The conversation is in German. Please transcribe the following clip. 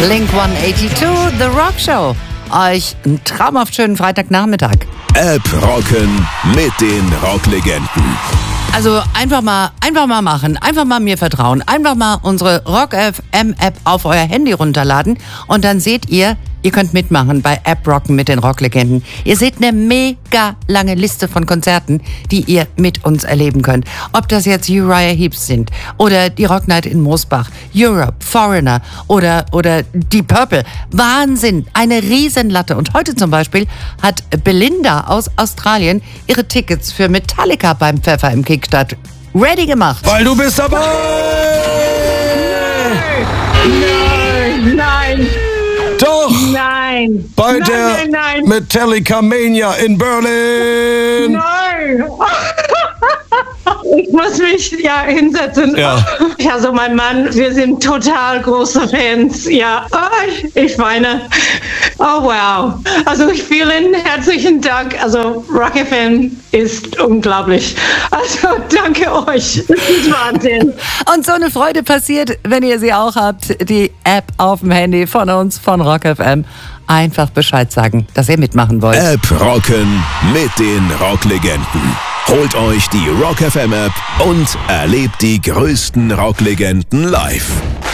Blink 182, The Rock Show. Euch einen traumhaft schönen Freitagnachmittag. App rocken mit den Rocklegenden. Also einfach mal machen, einfach mal mir vertrauen, einfach mal unsere Rock FM App auf euer Handy runterladen und dann seht ihr könnt mitmachen bei App Rocken mit den Rocklegenden. Ihr seht eine mega lange Liste von Konzerten, die ihr mit uns erleben könnt. Ob das jetzt Uriah Heep sind oder die Rock Night in Moosbach, Europe, Foreigner oder Deep Purple. Wahnsinn, eine Riesenlatte. Und heute zum Beispiel hat Belinda aus Australien ihre Tickets für Metallica beim Pfeffer im Kickstart ready gemacht. Weil du bist dabei! Nein! Doch! Nein! Bei nein, der nein, nein. Metallica Mania in Berlin! Nein! Ich muss mich hinsetzen. Ja. Also mein Mann, wir sind total große Fans. Ja, ich weine. Oh wow. Also vielen herzlichen Dank. Also Rock FM ist unglaublich. Also danke euch. Das ist Wahnsinn. Und so eine Freude passiert, wenn ihr sie auch habt, die App auf dem Handy von uns, von Rock FM. Einfach Bescheid sagen, dass ihr mitmachen wollt. App rocken mit den Rocklegenden. Holt euch die Rock FM App und erlebt die größten Rocklegenden live.